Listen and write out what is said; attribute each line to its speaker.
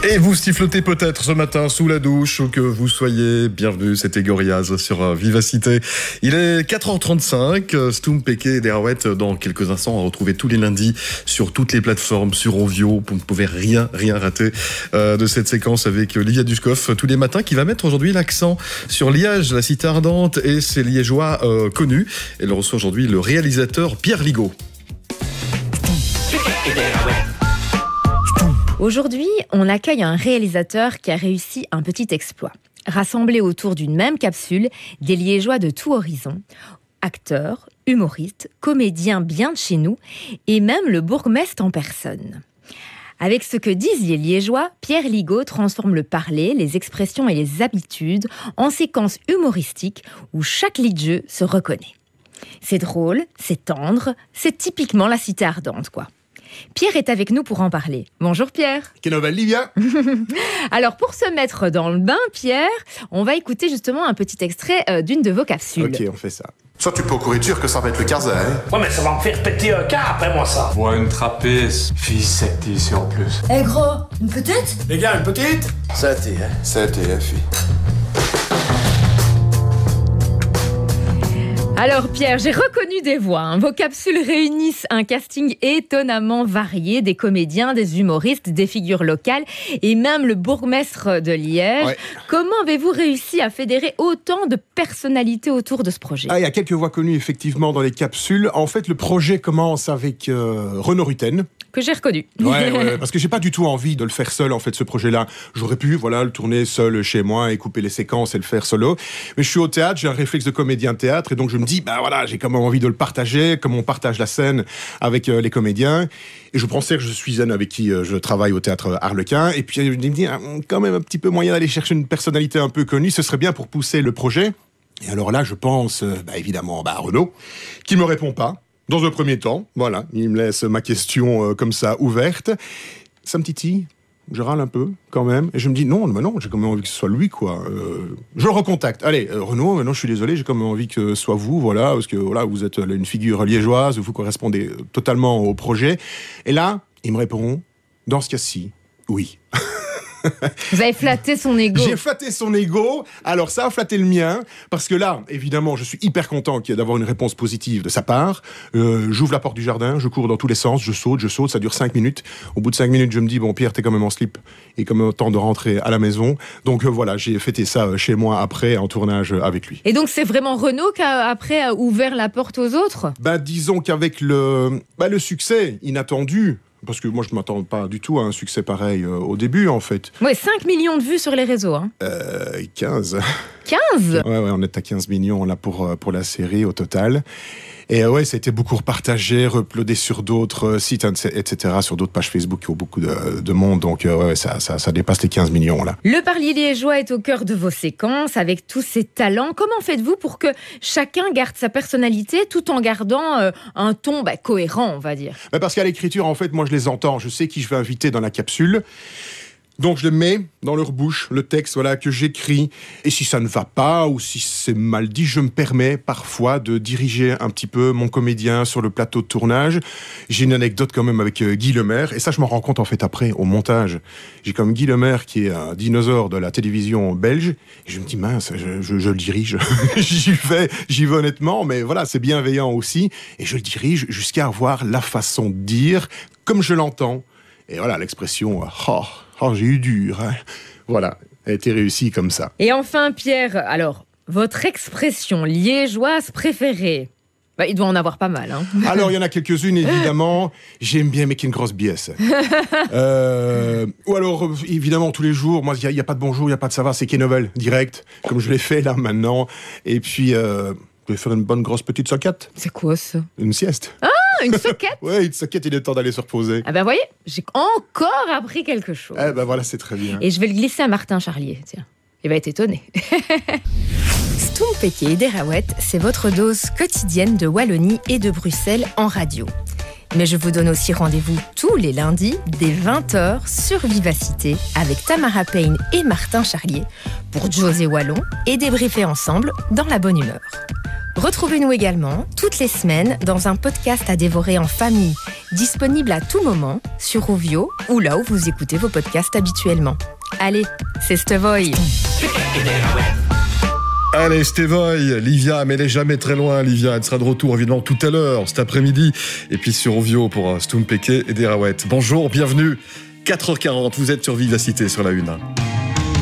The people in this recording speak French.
Speaker 1: Et vous sifflotez peut-être ce matin sous la douche ou que vous soyez bienvenue, c'était Gorillaz sur Vivacité. Il est 4h35, Stoom, Péké et Derawet dans quelques instants. On va retrouver tous les lundis sur toutes les plateformes, sur Ovio. Vous ne pouvez rien rater de cette séquence avec Livia Duskov tous les matins qui va mettre aujourd'hui l'accent sur Liège, la cité ardente et ses liégeois connus. Elle reçoit aujourd'hui le réalisateur Pierre Ligaud.
Speaker 2: Aujourd'hui, on accueille un réalisateur qui a réussi un petit exploit. Rassembler autour d'une même capsule des Liégeois de tout horizon, acteurs, humoristes, comédiens bien de chez nous et même le bourgmestre en personne. Avec ce que disent les Liégeois, Pierre Ligaud transforme le parler, les expressions et les habitudes en séquences humoristiques où chaque lit de jeu se reconnaît. C'est drôle, c'est tendre, c'est typiquement la cité ardente, quoi. Pierre est avec nous pour en parler. Bonjour Pierre.
Speaker 3: Quelle nouvelle, Livia.
Speaker 2: Alors pour se mettre dans le bain, Pierre, on va écouter justement un petit extrait d'une de vos capsules.
Speaker 3: Ok, on fait ça. Ça, tu peux courir que ça va être le Carza, hein.
Speaker 4: Ouais, mais ça va me faire péter un cas après moi, ça.
Speaker 5: Ouais, une trapèze. Fille, c'est ici en plus.
Speaker 6: Eh gros, une petite?
Speaker 4: Les gars, une petite?
Speaker 3: Ça a été, fille.
Speaker 2: Alors Pierre, j'ai reconnu des voix. Vos capsules réunissent un casting étonnamment varié, des comédiens, des humoristes, des figures locales et même le bourgmestre de Liège. Ouais. Comment avez-vous réussi à fédérer autant de personnalités autour de ce projet ?
Speaker 3: Il y a quelques voix connues effectivement dans les capsules. En fait, le projet commence avec Renaud Rutten.
Speaker 2: Que j'ai reconnu.
Speaker 3: Ouais, parce que j'ai pas du tout envie de le faire seul, en fait, ce projet-là. J'aurais pu, le tourner seul chez moi et couper les séquences et le faire solo. Mais je suis au théâtre, j'ai un réflexe de comédien de théâtre et donc je me dis, j'ai quand même envie de le partager, comme on partage la scène avec les comédiens. Et je pensais que je suis un avec qui je travaille au théâtre Harlequin. Et puis je me dis, quand même un petit peu moyen d'aller chercher une personnalité un peu connue, ce serait bien pour pousser le projet. Et alors là, je pense, évidemment, à Renaud, qui me répond pas. Dans un premier temps, il me laisse ma question comme ça ouverte. Ça me titille, je râle un peu quand même. Et je me dis non, j'ai quand même envie que ce soit lui, quoi. Je le recontacte. Allez, Renaud, je suis désolé, j'ai quand même envie que ce soit vous, parce que vous êtes une figure liégeoise, vous correspondez totalement au projet. Et là, il me répond, dans ce cas-ci, oui.
Speaker 2: Vous avez flatté son ego.
Speaker 3: J'ai flatté son ego. Alors ça a flatté le mien parce que là, évidemment, je suis hyper content d'avoir une réponse positive de sa part. J'ouvre la porte du jardin, je cours dans tous les sens, je saute, ça dure 5 minutes. Au bout de 5 minutes, je me dis Pierre, t'es quand même en slip et quand même temps de rentrer à la maison. Donc j'ai fêté ça chez moi après en tournage avec lui.
Speaker 2: Et donc c'est vraiment Renaud qui a ouvert la porte aux autres ?
Speaker 3: Disons qu'avec le succès inattendu. Parce que moi, je ne m'attends pas du tout à un succès pareil au début, en fait.
Speaker 2: Ouais, 5 millions de vues sur les réseaux.
Speaker 3: 15.
Speaker 2: 15 ?
Speaker 3: Ouais, on est à 15 millions là pour la série au total. Et ça a été beaucoup repartagé, uploadé sur d'autres sites, etc., sur d'autres pages Facebook qui ont beaucoup de monde. Donc, ça dépasse les 15 millions, là.
Speaker 2: Le parler liégeois est au cœur de vos séquences, avec tous ses talents. Comment faites-vous pour que chacun garde sa personnalité tout en gardant un ton cohérent, on va dire ?
Speaker 3: Parce qu'à l'écriture, en fait, moi, je les entends. Je sais qui je vais inviter dans la capsule. Donc je les mets dans leur bouche, le texte que j'écris. Et si ça ne va pas ou si c'est mal dit, je me permets parfois de diriger un petit peu mon comédien sur le plateau de tournage. J'ai une anecdote quand même avec Guy Lemaire. Et ça, je m'en rends compte en fait après, au montage. J'ai comme Guy Lemaire qui est un dinosaure de la télévision belge. Et je me dis, mince, je le dirige. J'y vais honnêtement, mais c'est bienveillant aussi. Et je le dirige jusqu'à avoir la façon de dire comme je l'entends. Et l'expression j'ai eu dur. Elle a été réussie comme ça.
Speaker 2: Et enfin, Pierre, alors, votre expression liégeoise préférée ? Il doit en avoir pas mal.
Speaker 3: Alors, il y en a quelques-unes, évidemment. J'aime bien make une grosse biesse. Ou alors, évidemment, tous les jours, moi, il n'y a pas de bonjour, il n'y a pas de ça va, c'est qu'est nouvelle, direct, comme je l'ai fait là, maintenant. Et puis, je vais faire une bonne grosse petite soquette.
Speaker 2: C'est quoi, ça ?
Speaker 3: Une sieste.
Speaker 2: Ah, une soquette ?
Speaker 3: Ouais, une soquette, il est temps d'aller se reposer.
Speaker 2: Voyez, j'ai encore appris quelque chose.
Speaker 3: C'est très bien.
Speaker 2: Et je vais le glisser à Martin Charlier, tiens. Il va être étonné. Stoom, Péké et Derawet, c'est votre dose quotidienne de Wallonie et de Bruxelles en radio. Mais je vous donne aussi rendez-vous tous les lundis dès 20h sur Vivacité avec Tamara Payne et Martin Charlier pour José Wallon et débriefer ensemble dans la bonne humeur. Retrouvez-nous également toutes les semaines dans un podcast à dévorer en famille, disponible à tout moment sur Rovio ou là où vous écoutez vos podcasts habituellement. Allez, c'est Stevoy.
Speaker 1: Allez, Stevoy, Livia, mais elle est jamais très loin, Livia. Elle sera de retour, évidemment, tout à l'heure, cet après-midi. Et puis sur Rovio pour Stoum Peke et Derawet. Bonjour, bienvenue. 4h40, vous êtes sur Vivacité sur la Une.